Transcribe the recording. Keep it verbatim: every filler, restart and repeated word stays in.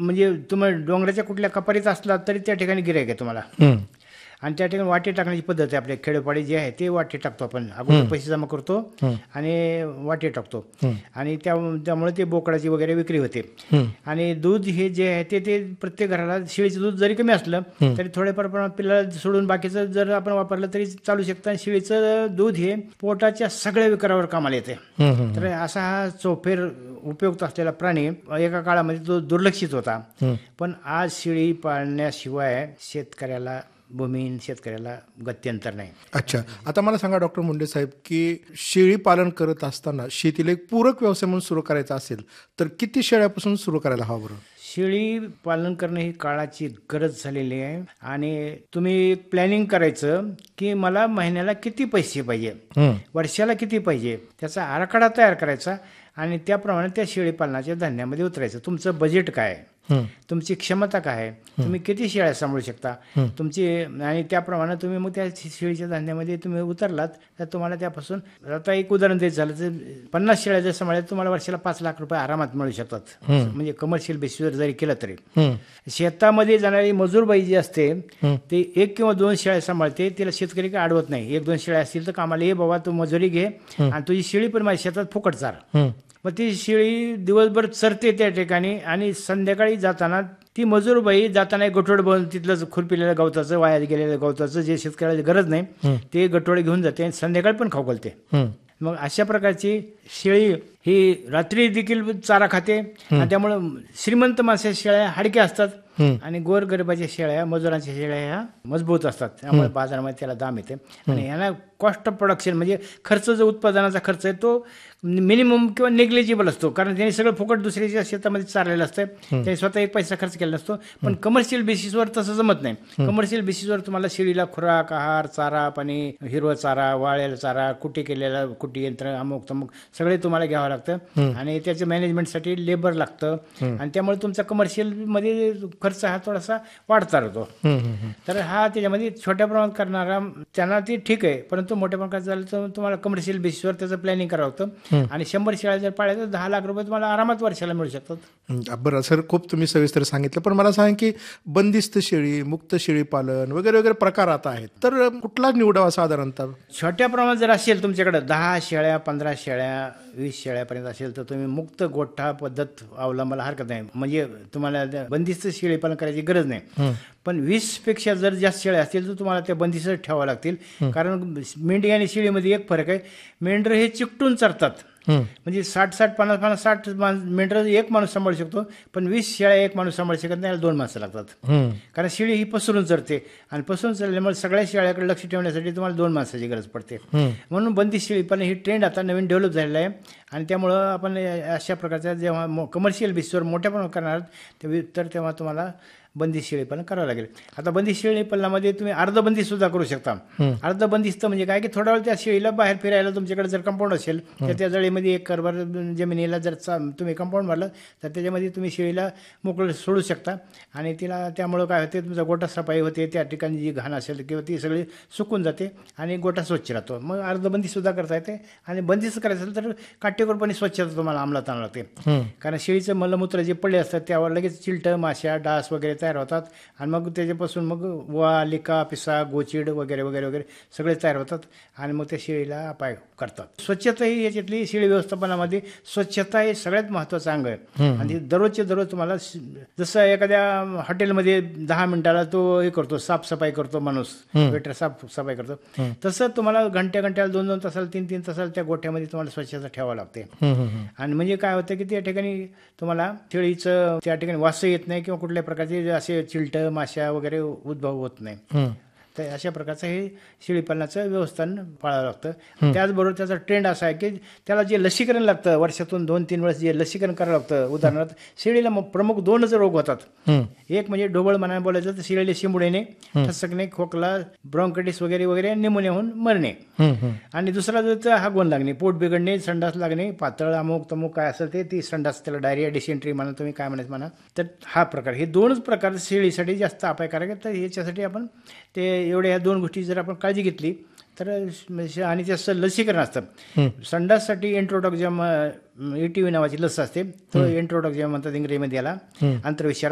म्हणजे तुम्ही डोंगराच्या कुठल्या कपारीत असला तरी त्या ठिकाणी गिऱ्हाईक आहे तुम्हाला. आणि त्या ठिकाणी वाटे टाकण्याची पद्धत आहे. आपल्या खेडोपाडी जे आहे ते वाटे टाकतो आपण. अगोदर पैसे जमा करतो आणि वाटे टाकतो आणि त्या त्यामुळे ते बोकडाची वगैरे विक्री होते. आणि दूध हे जे आहे ते ते प्रत्येक घराला शेळीचं दूध जरी कमी असलं तरी थोड्याफार प्रमाणात पिल्ला सोडून बाकीचं जर आपण वापरलं तरी चालू शकतं. आणि शेळीचं दूध हे पोटाच्या सगळ्या विकारावर कामाला येते. तर असा हा चौफेर उपयुक्त असलेला प्राणी एका काळामध्ये तो दुर्लक्षित होता. पण आज शेळी पाळण्याशिवाय शेतकऱ्याला भूमीहीन शेतकऱ्याला गत्यंतर नाही. अच्छा, आता मला सांगा डॉक्टर मुंडे साहेब की शेळी पालन करत असताना शेतीला एक पूरक व्यवसाय म्हणून सुरू करायचा असेल तर किती शेळ्यापासून सुरू करायला हवं बरं? शेळी पालन करणं ही काळाची गरज झालेली आहे. आणि तुम्ही प्लॅनिंग करायचं की मला महिन्याला किती पैसे पाहिजे, वर्षाला किती पाहिजे, त्याचा आराखडा तयार करायचा आणि त्याप्रमाणे त्या शेळी पालनाच्या धंद्यामध्ये उतरायचं. तुमचं बजेट काय आहे, तुमची क्षमता काय आहे, तुम्ही किती शेळ्या सांभाळू शकता तुमची, आणि त्याप्रमाणे तुम्ही मग त्या शेळीच्या धंद्यामध्ये तुम्ही उतरलात तर तुम्हाला त्यापासून, आता एक उदाहरण द्यायचं झालं तर पन्नास शेळ्या जर सांभाळल्या तुम्हाला वर्षाला पाच लाख रुपये आरामात मिळू शकतात. म्हणजे कमर्शियल बेसिसवर जरी केलं तरी. शेतामध्ये जाणारी मजूरबाई जी असते ते एक किंवा दोन शेळ्या सांभाळते, तिला शेतकरी काय अडवत नाही. एक दोन शेळ्या असतील तर कामाला ये बाबा, तू मजुरी घे आणि तुझी शेळी पण माझ्या शेतात फुकट चार. मग ती शेळी दिवसभर चरते त्या ठिकाणी आणि संध्याकाळी जाताना ती मजूरबाई जाताना एक गठोड बनवून तिथलं खुरपिलेलं गवताचं, वाया गेलेलं गवताचं जे शेतकऱ्याला गरज नाही ते गठोड घेऊन जाते आणि संध्याकाळी पण खाऊ घालते. मग अशा प्रकारची शेळी ही रात्री देखील चारा खाते आणि त्यामुळं श्रीमंत माणसाच्या शेळ्या हाडक्या असतात आणि गोरगरिबाच्या शेळ्या, मजुरांच्या शेळ्या ह्या मजबूत असतात. त्यामुळे बाजारामध्ये त्याला दाम येते. आणि यांना कॉस्ट ऑफ प्रोडक्शन म्हणजे खर्च जो उत्पादनाचा खर्च आहे तो मिनिमम किंवा नेग्लिजिबल असतो, कारण त्यांनी सगळं फुकट दुसऱ्याच्या शेतामध्ये चाललेलं असतं, त्यांनी स्वतः एक पैसा खर्च केला नसतो. पण कमर्शियल बेसिसवर तसं जमत नाही. कमर्शियल बेसिसवर तुम्हाला शेळीला खुराक, आहार, चारा पाणी, हिरवा चारा, वाळलेला चारा, कुटी केलेला कुटी यंत्र, अमुक तमुक सगळे तुम्हाला घ्यावं लागतं आणि त्याच्या मॅनेजमेंटसाठी लेबर लागतं आणि त्यामुळे तुमचा कमर्शियल मध्ये खर्च हा थोडासा वाढता राहतो. तर हा त्याच्यामध्ये छोट्या प्रमाणात करणारा त्यांना ते ठीक आहे, परंतु मोठ्या प्रमाणात झालं तर तुम्हाला कमर्शियल बेसिसवर त्याचं प्लॅनिंग करावं लागतं. आणि शंभर शेळ्या जर पाळल्या तर दहा लाख रुपये तुम्हाला आरामात वर्षाला मिळू शकतात. बरं सर, खूप तुम्ही सविस्तर सांगितलं. पण मला सांग की बंदिस्त शेळी, मुक्त शेळी पालन वगैरे वगैरे प्रकार आता आहेत, तर कुठला निवडावा साधारणतः? छोट्या प्रमाणात जर असेल तुमच्याकडे दहा शेळ्या, पंधरा शेळ्या, वीस शेळ्यापर्यंत असेल तर तुम्ही मुक्त गोठा पद्धत अवलंबायला हरकत नाही. म्हणजे तुम्हाला बंदिस्त शेळी पालन करायची गरज नाही. पण वीस पेक्षा जर जास्त शेळ्या असतील तर तुम्हाला त्या बंदिस्त ठेवाव्या लागतील. कारण मेंढी आणि शेळीमध्ये एक फरक आहे. मेंढरं हे चिकटून चरतात, म्हणजे साठ साठ पन्नास पन्नास साठ मेंढरं एक माणूस सांभाळू शकतो, पण वीस शेळ्या एक माणूस सांभाळू शकत नाही, दोन माणसं लागतात. कारण शेळी ही पसरून चरते आणि पसरून चरल्यामुळे सगळ्या शेळ्याकडे लक्ष ठेवण्यासाठी तुम्हाला दोन माणसाची गरज पडते. म्हणून बंदिस्त शेळी पालन ही ट्रेंड आता नवीन डेव्हलप झालेला आहे आणि त्यामुळं आपण अशा प्रकारच्या जेव्हा कमर्शियल बेसिसवर मोठ्या प्रमाणात करणार तर तेव्हा तुम्हाला बंदिस्त शेळी पालन करावं लागेल. आता बंदिस्त शेळी पालनामध्ये तुम्ही अर्धबंदिस्त सुद्धा करू शकता. अर्धबंदिस्त म्हणजे काय की थोडा वेळ त्या शेळीला बाहेर फिरायला तुमच्याकडे जर कंपाऊंड असेल तर त्या जळीमध्ये एक करभर जमिनीला जर तुम्ही कंपाऊंड मारलं तर त्याच्यामध्ये तुम्ही शेळीला मोकळं सोडू शकता आणि तिला त्यामुळं काय होते, तुमचा गोठा सफाई होते, त्या ठिकाणी जी घाण असेल किंवा ती सगळी सुकून जाते आणि गोठा स्वच्छ राहतो. मग अर्धबंदिस्त सुद्धा करता येते. आणि बंदिस्त करायचं असेल तर काटेकोरपणे स्वच्छता तुम्हाला अंमलात आणावं लागते. कारण शेळीचं मलमूत्र जे पडले असतात त्यावर लगेच चिलटं, माश्या, डास वगैरे तयार होतात आणि मग त्याच्यापासून मग वा, लिका, पिसा, गोचिड वगैरे वगैरे वगैरे सगळे तयार होतात आणि मग त्या शेळीला अपाय करतात. स्वच्छता ही याच्यातली शेळी व्यवस्थापनामध्ये स्वच्छता हे सगळ्यात महत्त्वाचं अंग आहे. आणि दररोजचे दररोज तुम्हाला जसं एखाद्या हॉटेलमध्ये दहा मिनिटाला तो हे करतो, साफसफाई करतो माणूस, वेटर साफसफाई करतो, तसं तुम्हाला घंट्या घंट्याला दोन दोन तासाला तीन तीन तासाला त्या गोठ्यामध्ये तुम्हाला स्वच्छता ठेवावं लागते. आणि म्हणजे काय होतं की त्या ठिकाणी तुम्हाला शेळीचं त्या ठिकाणी वास येत नाही किंवा कुठल्या प्रकारचे असे चिलट, माश्या वगैरे उद्भव होत नाही. तर अशा प्रकारचं हे शेळीपालनाचं व्यवस्थापन पाळावं लागतं. त्याचबरोबर त्याचा ट्रेंड असा आहे की त्याला जे लसीकरण लागतं वर्षातून दोन तीन वेळेस जे लसीकरण करावं लागतं. उदाहरणार्थ शेळीला प्रमुख दोनच रोग होतात. एक म्हणजे ढोबळ मनाने बोलायचं तर शेळीला शिंबूड येणे, ठसकणे, खोकला, ब्रॉन्कायटिस वगैरे वगैरे, निमोनिया होऊन मरणे. आणि दुसरा जो हागवण लागणे, पोट बिघडणे, संडास लागणे, पातळ अमुक तमुक काय असेल ते ती संडास, त्याला डायरिया, डिसेंट्री म्हणा, तुम्ही काय म्हणायचं म्हणा. तर हा प्रकार, हे दोनच प्रकार शेळीसाठी जास्त अपायकारक आहेत. तर याच्यासाठी आपण ते एवढ्या ह्या दोन गोष्टी जर आपण काळजी घेतली तर, आणि त्याचं लसीकरण असतं. संडाससाठी एन्ट्रोटॉक्झम ई टी व्ही नावाची लस असते, तो एन्ट्रोटॉक्झम म्हणतात इंग्रजीमध्ये, याला आंतरविषार